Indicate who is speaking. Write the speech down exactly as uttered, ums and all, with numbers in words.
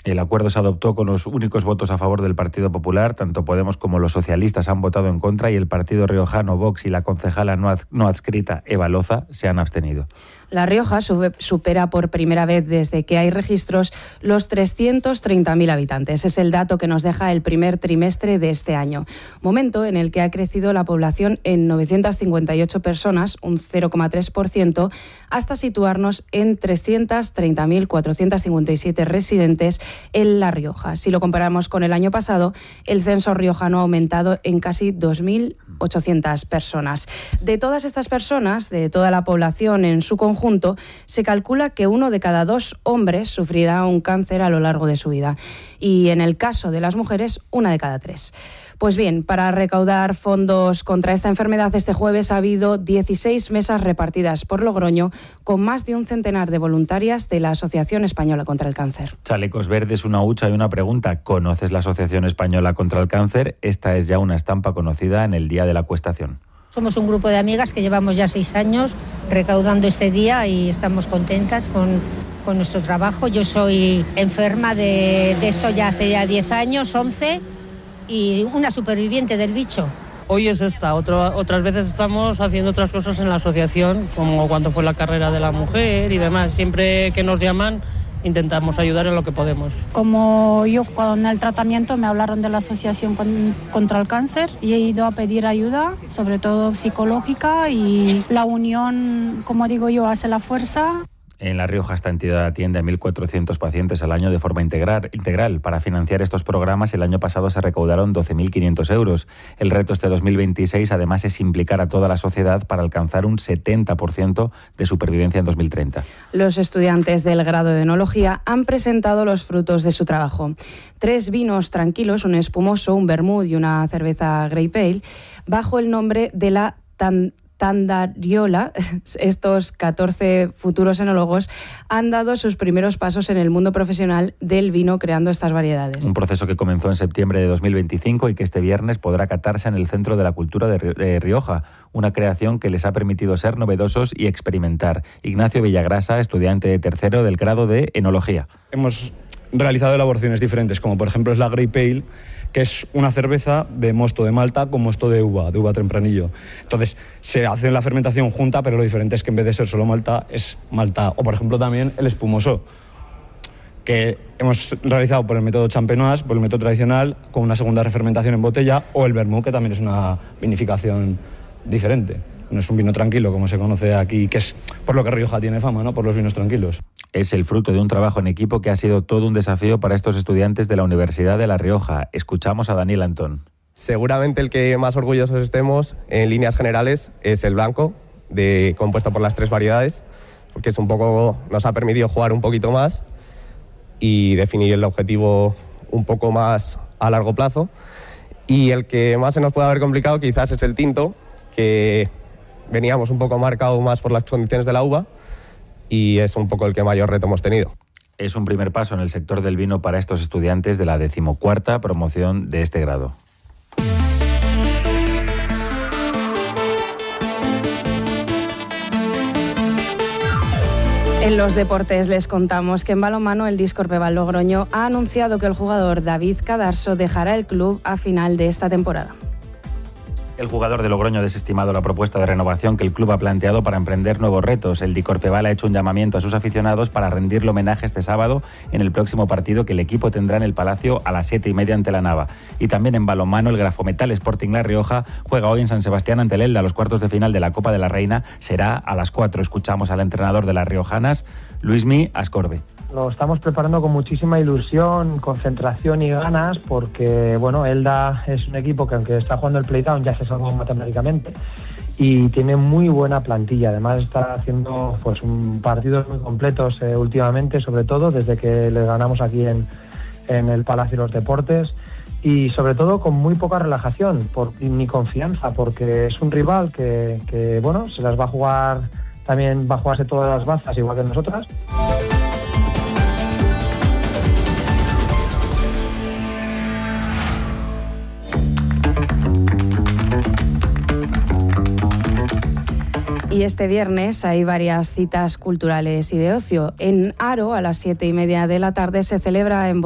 Speaker 1: El acuerdo se adoptó con los únicos votos a favor del Partido Popular. Tanto Podemos como los socialistas han votado en contra y el partido riojano Vox y la concejala no, ad, no adscrita Eva Loza se han abstenido.
Speaker 2: La Rioja sube, supera por primera vez desde que hay registros los trescientos treinta mil habitantes. Es el dato que nos deja el primer trimestre de este año, momento en el que ha crecido la población en novecientas cincuenta y ocho personas, un cero coma tres por ciento, hasta situarnos en trescientos treinta mil cuatrocientos cincuenta y siete residentes en La Rioja. Si lo comparamos con el año pasado, el censo riojano ha aumentado en casi dos mil ochocientas personas. De todas estas personas, de toda la población en su conjunto, se calcula que uno de cada dos hombres sufrirá un cáncer a lo largo de su vida y en el caso de las mujeres, una de cada tres. Pues bien, para recaudar fondos contra esta enfermedad, este jueves ha habido dieciséis mesas repartidas por Logroño con más de un centenar de voluntarias de la Asociación Española contra el Cáncer.
Speaker 1: Chalecos verdes, una hucha y una pregunta. ¿Conoces la Asociación Española contra el Cáncer? Esta es ya una estampa conocida en el Día de la Acuestación.
Speaker 3: Somos un grupo de amigas que llevamos ya seis años recaudando este día y estamos contentas con, con nuestro trabajo. Yo soy enferma de, de esto ya hace ya diez años, once, y una superviviente del bicho.
Speaker 4: Hoy es esta, Otro, otras veces estamos haciendo otras cosas en la asociación, como cuando fue la carrera de la mujer y demás. Siempre que nos llaman, intentamos ayudar en lo que podemos.
Speaker 5: Como yo con el tratamiento me hablaron de la Asociación con, contra el Cáncer y he ido a pedir ayuda, sobre todo psicológica, y la unión, como digo yo, hace la fuerza.
Speaker 1: En La Rioja esta entidad atiende a mil cuatrocientos pacientes al año de forma integral. integral. Para financiar estos programas el año pasado se recaudaron doce mil quinientos euros. El reto este dos mil veintiséis además es implicar a toda la sociedad para alcanzar un setenta por ciento de supervivencia en dos mil treinta.
Speaker 2: Los estudiantes del grado de Enología han presentado los frutos de su trabajo. Tres vinos tranquilos, un espumoso, un vermut y una cerveza Grey Pale, bajo el nombre de la tan Tandariola. Estos catorce futuros enólogos han dado sus primeros pasos en el mundo profesional del vino creando estas variedades.
Speaker 1: Un proceso que comenzó en septiembre de dos mil veinticinco y que este viernes podrá catarse en el Centro de la Cultura de Rioja, una creación que les ha permitido ser novedosos y experimentar. Ignacio Villagrasa, estudiante de tercero del grado de Enología.
Speaker 6: Hemos realizado elaboraciones diferentes, como por ejemplo es la Grey Pale, que es una cerveza de mosto de malta con mosto de uva, de uva tempranillo. Entonces, se hace la fermentación junta, pero lo diferente es que en vez de ser solo malta, es malta. O, por ejemplo, también el espumoso, que hemos realizado por el método champenoise, por el método tradicional, con una segunda refermentación en botella, o el vermut, que también es una vinificación diferente. No es un vino tranquilo, como se conoce aquí, que es por lo que Rioja tiene fama, ¿no? Por los vinos tranquilos.
Speaker 1: Es el fruto de un trabajo en equipo que ha sido todo un desafío para estos estudiantes de la Universidad de La Rioja. Escuchamos a Daniel Antón.
Speaker 7: Seguramente el que más orgullosos estemos, en líneas generales, es el blanco, de, compuesto por las tres variedades, porque es un poco, nos ha permitido jugar un poquito más y definir el objetivo un poco más a largo plazo. Y el que más se nos puede haber complicado quizás es el tinto, que veníamos un poco marcado más por las condiciones de la uva y es un poco el que mayor reto hemos tenido.
Speaker 1: Es un primer paso en el sector del vino para estos estudiantes de la decimocuarta promoción de este grado.
Speaker 2: En los deportes les contamos que en balonmano el Discorpeval Logroño ha anunciado que el jugador David Cadarso dejará el club a final de esta temporada.
Speaker 1: El jugador de Logroño ha desestimado la propuesta de renovación que el club ha planteado para emprender nuevos retos. El Discorpeval ha hecho un llamamiento a sus aficionados para rendirle homenaje este sábado en el próximo partido que el equipo tendrá en el Palacio a las siete y media ante la Nava. Y también en balonmano el Grafometal Sporting La Rioja juega hoy en San Sebastián ante el Elda. Los cuartos de final de la Copa de la Reina será a las cuatro. Escuchamos al entrenador de las riojanas, Luismi Ascorbe.
Speaker 8: Lo estamos preparando con muchísima ilusión, concentración y ganas, porque bueno, Elda es un equipo que aunque está jugando el playdown ya se salvó matemáticamente y tiene muy buena plantilla. Además está haciendo pues un partidos muy completos eh, últimamente, sobre todo desde que les ganamos aquí en, en el Palacio de los Deportes, y sobre todo con muy poca relajación por, ni confianza, porque es un rival que, que bueno, se las va a jugar, también va a jugarse todas las bazas igual que nosotras.
Speaker 2: Y este viernes hay varias citas culturales y de ocio. En Haro, a las siete y media de la tarde, se celebra en